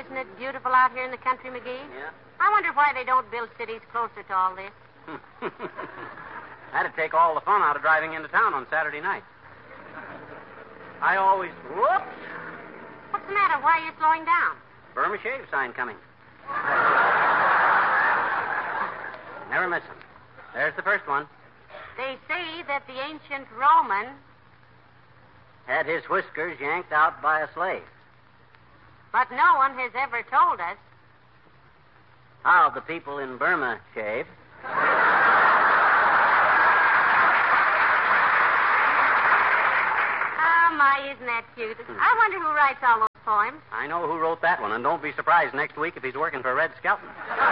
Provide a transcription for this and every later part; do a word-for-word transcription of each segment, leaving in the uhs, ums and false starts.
isn't it beautiful out here in the country, McGee? Yeah. I wonder why they don't build cities closer to all this. That'd take all the fun out of driving into town on Saturday night. I always... Whoops! What's the matter? Why are you slowing down? Burma Shave sign coming. Never miss them. There's the first one. They say that the ancient Roman had his whiskers yanked out by a slave. But no one has ever told us how the people in Burma shave. Oh, my, isn't that cute? I wonder who writes all those poems. I know who wrote that one, and don't be surprised next week if he's working for Red Skelton.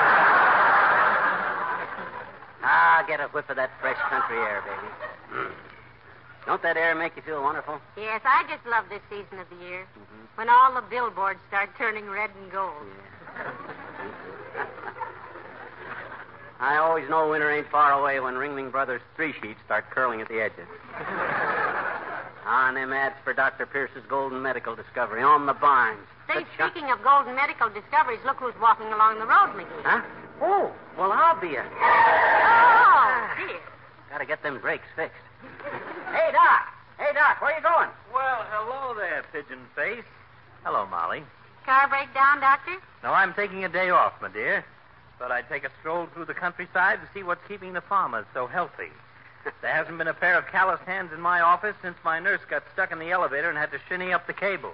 Ah, get a whiff of that fresh country air, baby. Mm. Don't that air make you feel wonderful? Yes, I just love this season of the year. Mm-hmm. When all the billboards start turning red and gold. Yeah. I always know winter ain't far away when Ringling Brothers three sheets start curling at the edges. On them ads for Doctor Pierce's golden medical discovery on the barns. Say, speaking of golden medical discoveries, look who's walking along the road, McGee. Huh? Oh, well, I'll be a... Oh, dear. Gotta get them brakes fixed. Hey, Doc. Hey, Doc, where you going? Well, hello there, Pigeon Face. Hello, Molly. Car breakdown, Doctor? No, I'm taking a day off, my dear. Thought I'd take a stroll through the countryside to see what's keeping the farmers so healthy. There hasn't been a pair of calloused hands in my office since my nurse got stuck in the elevator and had to shinny up the cable.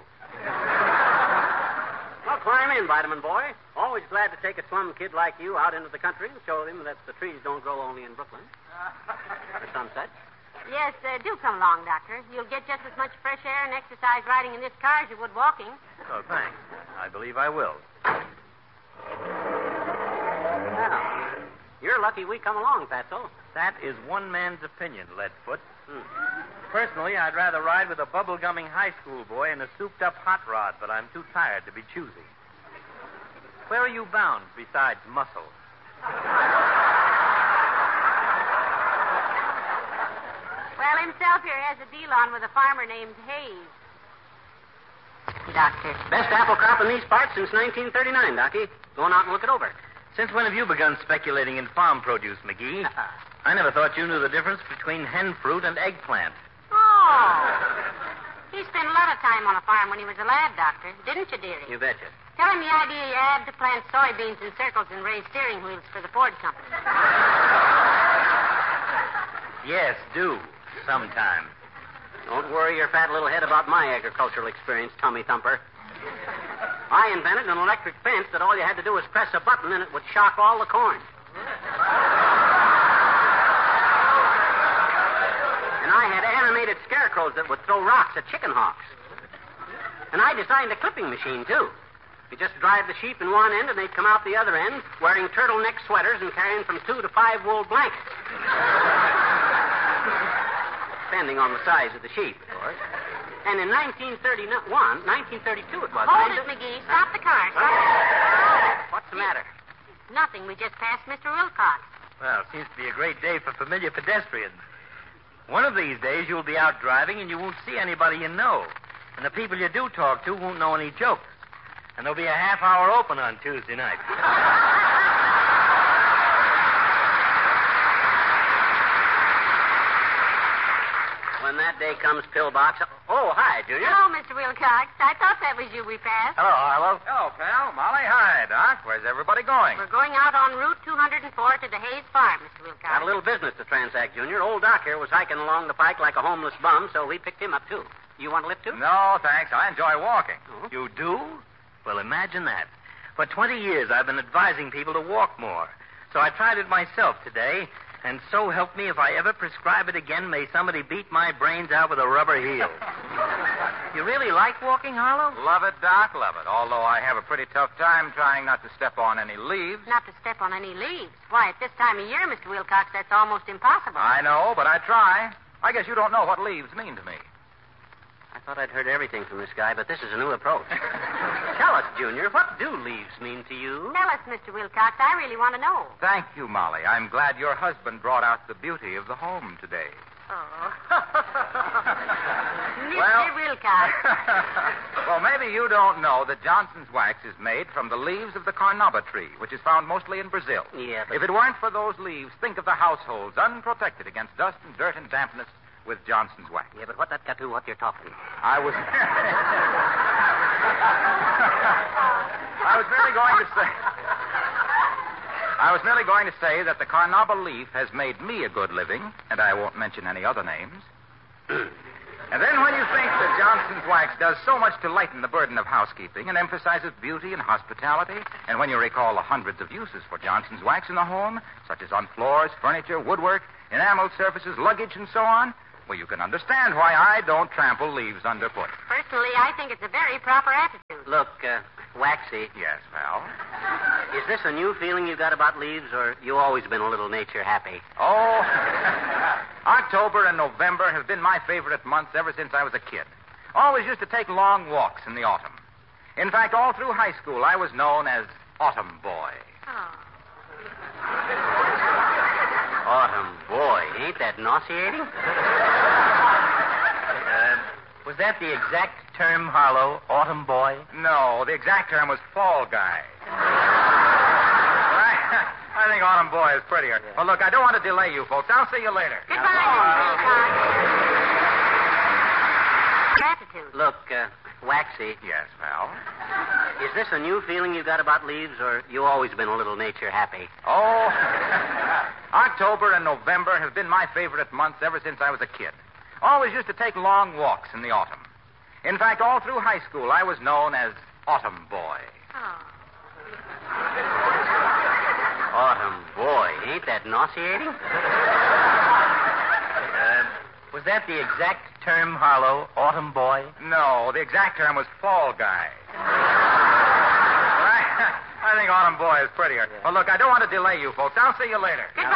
Well, climb in, Vitamin Boy. Always glad to take a slum kid like you out into the country and show him that the trees don't grow only in Brooklyn. Or some such. Yes, uh, do come along, Doctor. You'll get just as much fresh air and exercise riding in this car as you would walking. Oh, thanks. I believe I will. Well, you're lucky we come along, Fatso. That is one man's opinion, Leadfoot. Hmm. Personally, I'd rather ride with a bubble-gumming high school boy in a souped-up hot rod, but I'm too tired to be choosy. Where are you bound besides Muscle? Well, himself here has a deal on with a farmer named Hayes. Doctor. Best apple crop in these parts since nineteen thirty-nine, Docky. Going out and look it over. Since when have you begun speculating in farm produce, McGee? I never thought you knew the difference between hen fruit and eggplant. Oh. He spent a lot of time on a farm when he was a lad, Doctor. Didn't you, dearie? You betcha. Tell him the idea you had to plant soybeans in circles and raise steering wheels for the Ford Company. Yes, do. Sometime. Don't worry your fat little head about my agricultural experience, tummy thumper. I invented an electric fence that all you had to do was press a button and it would shock all the corn. And I had animated scarecrows that would throw rocks at chicken hawks. And I designed a clipping machine, too. You just drive the sheep in one end and they'd come out the other end wearing turtleneck sweaters and carrying from two to five wool blankets. Depending on the size of the sheep, of course. And in nineteen thirty-one, nineteen thirty-two it was. Hold it, McGee. Stop the car. Stop it. What's the matter? Nothing. We just passed Mister Wilcox. Well, it seems to be a great day for familiar pedestrians. One of these days you'll be out driving and you won't see anybody you know. And the people you do talk to won't know any jokes. And there'll be a half hour open on Tuesday night. When that day comes, Pillbox. Oh, hi, Junior. Hello, Mister Wilcox. I thought that was you we passed. Hello, Harlow. Hello, pal. Molly, hi, Doc. Where's everybody going? We're going out on Route two hundred four to the Hayes Farm, Mister Wilcox. Got a little business to transact, Junior. Old Doc here was hiking along the pike like a homeless bum, so we picked him up, too. You want to lift, too? No, thanks. I enjoy walking. Oh. You do? Well, imagine that. For twenty years, I've been advising people to walk more. So I tried it myself today, and so help me, if I ever prescribe it again, may somebody beat my brains out with a rubber heel. You really like walking, Harlow? Love it, Doc, love it. Although I have a pretty tough time trying not to step on any leaves. Not to step on any leaves. Why, at this time of year, Mister Wilcox, that's almost impossible. I know, but I try. I guess you don't know what leaves mean to me. I thought I'd heard everything from this guy, but this is a new approach. Tell us, Junior, what do leaves mean to you? Tell us, Mister Wilcox. I really want to know. Thank you, Molly. I'm glad your husband brought out the beauty of the home today. Oh. Mister Well- Wilcox. Well, maybe you don't know that Johnson's wax is made from the leaves of the carnauba tree, which is found mostly in Brazil. Yeah, but... If it weren't for those leaves, think of the households unprotected against dust and dirt and dampness with Johnson's wax. Yeah, but what that got to do with what you're talking? I was... I was merely going to say... I was merely going to say that the carnauba leaf has made me a good living, and I won't mention any other names. And then when you think that Johnson's wax does so much to lighten the burden of housekeeping and emphasizes beauty and hospitality, and when you recall the hundreds of uses for Johnson's wax in the home, such as on floors, furniture, woodwork, enameled surfaces, luggage, and so on, well, you can understand why I don't trample leaves underfoot. Personally, I think it's a very proper attitude. Look, uh, Waxy, Yes, Val? is this a new feeling you got about leaves, or you always been a little nature happy? Oh, October and November have been my favorite months ever since I was a kid. Always used to take long walks in the autumn. In fact, all through high school, I was known as Autumn Boy. Oh. Autumn, boy, ain't that nauseating? Uh, was that the exact term, Harlow? Autumn boy? No, the exact term was fall guy. I, I think Autumn Boy is prettier. Well, look, I don't want to delay you folks. I'll see you later. Goodbye, Mister Wilcox. Gratitude. Look, uh, Waxy, Yes, Val? is this a new feeling you got about leaves, or you always been a little nature happy? Oh, October and November have been my favorite months ever since I was a kid. Always used to take long walks in the autumn. In fact, all through high school, I was known as Autumn Boy. Oh. Autumn, boy, ain't that nauseating? Uh, was that the exact term, Harlow? Autumn boy? No, the exact term was fall guy. I, I think Autumn Boy is prettier. Well, look, I don't want to delay you folks. I'll see you later. Goodbye.